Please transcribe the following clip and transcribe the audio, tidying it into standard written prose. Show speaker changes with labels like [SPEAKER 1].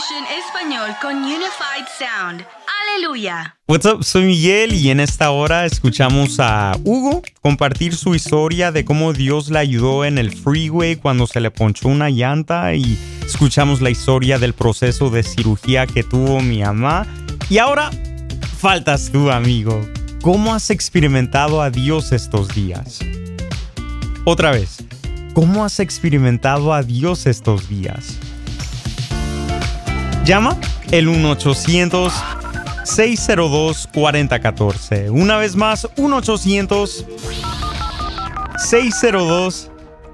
[SPEAKER 1] en español con Unified Sound. ¡Aleluya!
[SPEAKER 2] What's up? Soy Miguel y en esta hora escuchamos a Hugo compartir su historia de cómo Dios le ayudó en el freeway cuando se le ponchó una llanta, y escuchamos la historia del proceso de cirugía que tuvo mi mamá. Y ahora faltas tú, amigo. ¿Cómo has experimentado a Dios estos días? Otra vez, ¿cómo has experimentado a Dios estos días? Llama el 1-800-602-4014. Una vez más, 1-800-602-4014.